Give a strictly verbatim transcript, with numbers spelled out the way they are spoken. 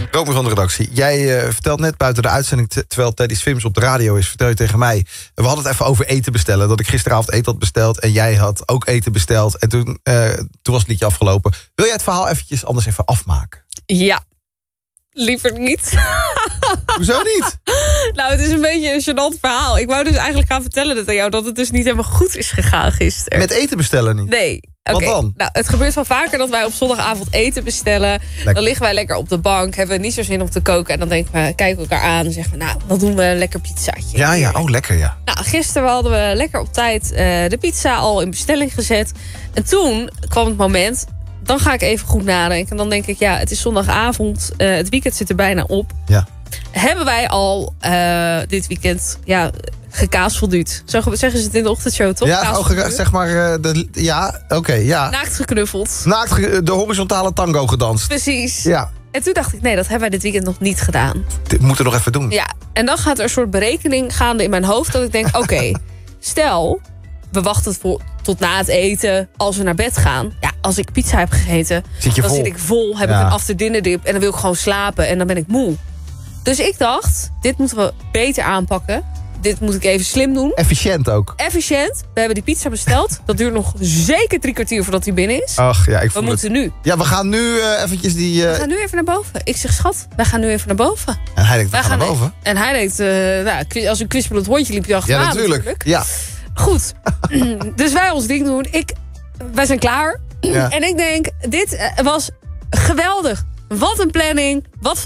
Romy van de redactie, jij uh, vertelt net buiten de uitzending... T- terwijl Teddy Swims op de radio is, vertel je tegen mij... we hadden het even over eten bestellen. Dat ik gisteravond eten had besteld en jij had ook eten besteld. En toen, uh, toen was het liedje afgelopen. Wil jij het verhaal eventjes anders even afmaken? Ja, liever niet. Hoezo niet? Nou, het is een beetje een gênant verhaal. Ik wou dus eigenlijk gaan vertellen dat aan jou... dat het dus niet helemaal goed is gegaan gisteren. Met eten bestellen niet? Nee. Wat okay. dan? Nou, het gebeurt wel vaker dat wij op zondagavond eten bestellen. Lekker. Dan liggen wij lekker op de bank, hebben we niet zo zin om te koken. En dan denken we, kijken we elkaar aan en zeggen we... nou, dan doen we een lekker pizzaatje. Ja, ja, oh lekker, ja. Nou, gisteren hadden we lekker op tijd uh, de pizza al in bestelling gezet. En toen kwam het moment... dan ga ik even goed nadenken. En dan denk ik, ja, het is zondagavond. Uh, het weekend zit er bijna op. Ja. Hebben wij al uh, dit weekend ja, gekaasvolduut? Zo zeggen ze het in de ochtendshow, toch? Ja, oh, ge- zeg maar, uh, de, ja, oké, okay, ja. Naakt geknuffeld. Naakt ge- de horizontale tango gedanst. Precies. Ja. En toen dacht ik, nee, dat hebben wij dit weekend nog niet gedaan. Dit moeten we nog even doen. Ja, en dan gaat er een soort berekening gaande in mijn hoofd... dat ik denk, oké, okay, stel, we wachten voor, tot na het eten... als we naar bed gaan. Ja, als ik pizza heb gegeten, zit je dan vol. zit ik vol. Heb Ja. ik een after dinner dip en dan wil ik gewoon slapen. En dan ben ik moe. Dus ik dacht, dit moeten we beter aanpakken. Dit moet ik even slim doen. Efficiënt ook. Efficiënt. We hebben die pizza besteld. Dat duurt nog zeker drie kwartier voordat die binnen is. Ach, ja, ik we voel moeten het. nu. Ja, we gaan nu uh, eventjes die... Uh... We gaan nu even naar boven. Ik zeg, schat, wij gaan nu even naar boven. En hij denkt, we Wij gaan naar boven. En hij denkt, uh, nou, als een kwispelend hondje liep je achteraan. Ja, natuurlijk. natuurlijk. Ja. Goed. Dus wij ons ding doen. Ik, wij zijn klaar. Ja. En ik denk, dit was geweldig. Wat een planning. Wat